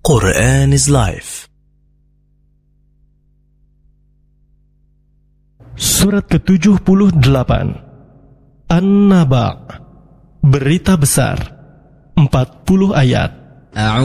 Quran is Life. Surat ke-78 An-Naba, berita besar, 40 ayat.